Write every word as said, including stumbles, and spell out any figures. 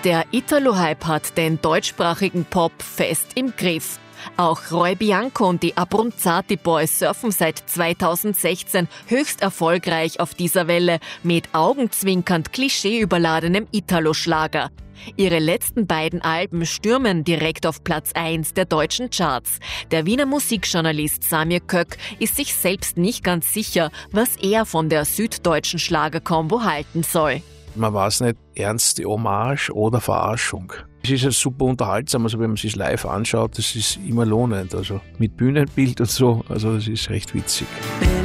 Der Italo-Hype hat den deutschsprachigen Pop fest im Griff. Auch Roy Bianco und die Abronzati Boys surfen seit zweitausendsechzehn höchst erfolgreich auf dieser Welle mit augenzwinkernd klischeeüberladenem Italo-Schlager. Ihre letzten beiden Alben stürmen direkt auf Platz eins der deutschen Charts. Der Wiener Musikjournalist Samir Kök ist sich selbst nicht ganz sicher, was er von der süddeutschen Schlagerkombo halten soll. Man weiß nicht, ernste Hommage oder Verarschung. Es ist ja super unterhaltsam, also wenn man sich live anschaut, das ist immer lohnend. Also mit Bühnenbild und so, also das ist recht witzig.